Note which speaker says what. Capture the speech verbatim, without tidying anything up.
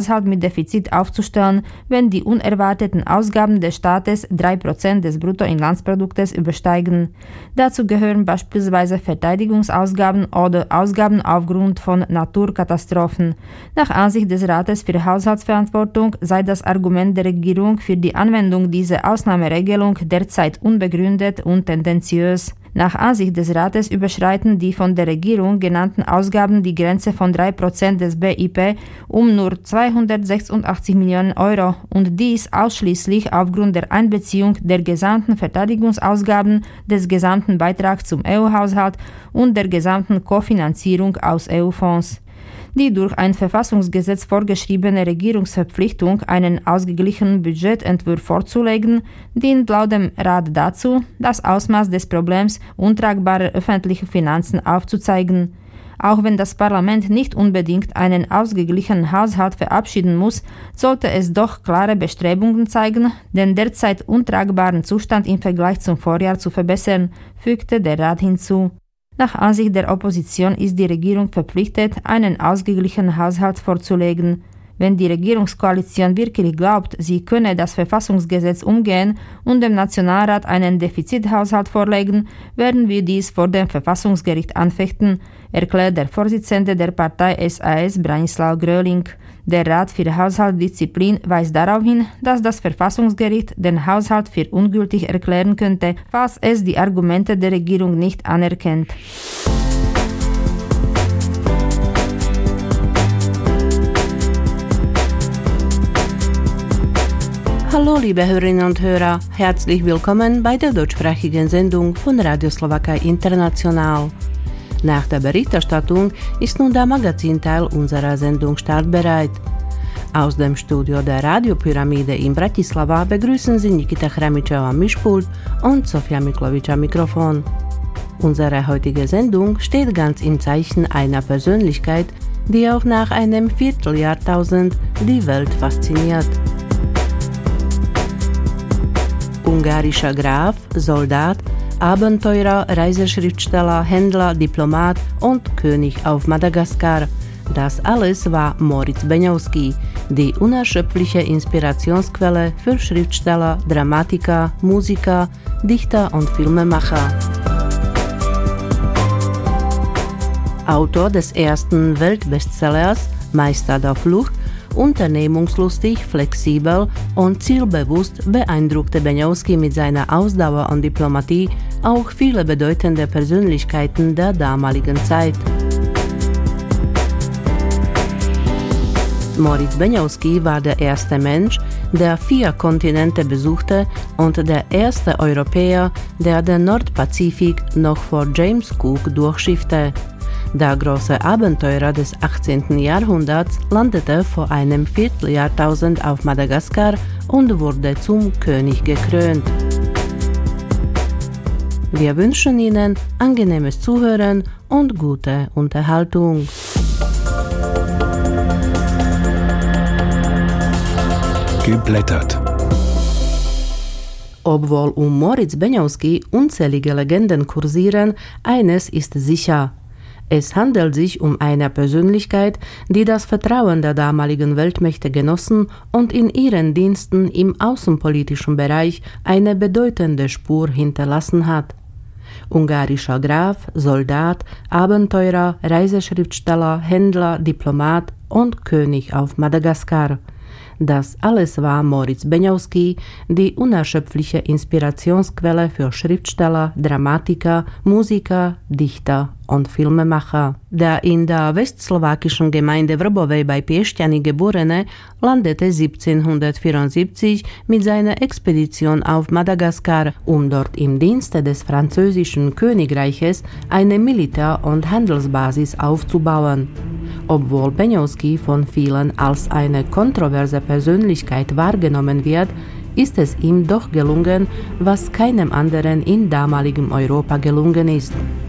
Speaker 1: Haushalt mit Defizit aufzustellen, wenn die unerwarteten Ausgaben des Staates drei Prozent des Bruttoinlandsproduktes übersteigen. Dazu gehören beispielsweise Verteidigungsausgaben oder Ausgaben aufgrund von Naturkatastrophen. Nach Ansicht des Rates für Haushaltsverantwortung sei das Argument der Regierung für die Anwendung dieser Ausnahmeregelung derzeit unbegründet und tendenziös. Nach Ansicht des Rates überschreiten die von der Regierung genannten Ausgaben die Grenze von drei Prozent des B I P um nur zweihundertsechsundachtzig Millionen Euro und dies ausschließlich aufgrund der Einbeziehung der gesamten Verteidigungsausgaben, des gesamten Beitrags zum E U-Haushalt und der gesamten Kofinanzierung aus E U-Fonds. Die durch ein Verfassungsgesetz vorgeschriebene Regierungsverpflichtung, einen ausgeglichenen Budgetentwurf vorzulegen, dient laut dem Rat dazu, das Ausmaß des Problems untragbarer öffentlicher Finanzen aufzuzeigen. Auch wenn das Parlament nicht unbedingt einen ausgeglichenen Haushalt verabschieden muss, sollte es doch klare Bestrebungen zeigen, den derzeit untragbaren Zustand im Vergleich zum Vorjahr zu verbessern, fügte der Rat hinzu. Nach Ansicht der Opposition ist die Regierung verpflichtet, einen ausgeglichenen Haushalt vorzulegen. Wenn die Regierungskoalition wirklich glaubt, sie könne das Verfassungsgesetz umgehen und dem Nationalrat einen Defizithaushalt vorlegen, werden wir dies vor dem Verfassungsgericht anfechten, erklärt der Vorsitzende der Partei S A S Branislav Gröling. Der Rat für Haushaltsdisziplin weist darauf hin, dass das Verfassungsgericht den Haushalt für ungültig erklären könnte, falls es die Argumente der Regierung nicht anerkennt.
Speaker 2: Hallo liebe Hörerinnen und Hörer, herzlich willkommen bei der deutschsprachigen Sendung von Radio Slowakei International. Nach der Berichterstattung ist nun der Magazinteil unserer Sendung startbereit. Aus dem Studio der Radiopyramide in Bratislava begrüßen Sie Nikita Chramičeva am Mischpult und Sofia Miklovič am Mikrofon. Unsere heutige Sendung steht ganz im Zeichen einer Persönlichkeit, die auch nach einem Vierteljahrtausend die Welt fasziniert. Ungarischer Graf, Soldat, Abenteurer, Reiseschriftsteller, Händler, Diplomat und König auf Madagaskar. Das alles war Moritz Beňovský, die unerschöpfliche Inspirationsquelle für Schriftsteller, Dramatiker, Musiker, Dichter und Filmemacher. Autor des ersten Weltbestsellers Meister der Flucht, unternehmungslustig, flexibel und zielbewusst beeindruckte Beňovský mit seiner Ausdauer und Diplomatie auch viele bedeutende Persönlichkeiten der damaligen Zeit. Moritz Beňovský war der erste Mensch, der vier Kontinente besuchte und der erste Europäer, der den Nordpazifik noch vor James Cook durchschiffte. Der große Abenteurer des achtzehnten Jahrhunderts landete vor einem Vierteljahrtausend auf Madagaskar und wurde zum König gekrönt. Wir wünschen Ihnen angenehmes Zuhören und gute Unterhaltung.
Speaker 3: Geblättert.
Speaker 2: Obwohl um Moritz Beňovský unzählige Legenden kursieren, eines ist sicher. Es handelt sich um eine Persönlichkeit, die das Vertrauen der damaligen Weltmächte genossen und in ihren Diensten im außenpolitischen Bereich eine bedeutende Spur hinterlassen hat. Ungarischer Graf, Soldat, Abenteurer, Reiseschriftsteller, Händler, Diplomat und König auf Madagaskar. Das alles war Moritz Beňovský, die unerschöpfliche Inspirationsquelle für Schriftsteller, Dramatiker, Musiker, Dichter und Filmemacher. Der in der westslowakischen Gemeinde Vrbovej bei Piešťany geborene landete siebzehnhundertvierundsiebzig mit seiner Expedition auf Madagaskar, um dort im Dienste des französischen Königreiches eine Militär- und Handelsbasis aufzubauen. Obwohl Beňovský von vielen als eine kontroverse Persönlichkeit wahrgenommen wird, ist es ihm doch gelungen, was keinem anderen in damaligem Europa gelungen ist.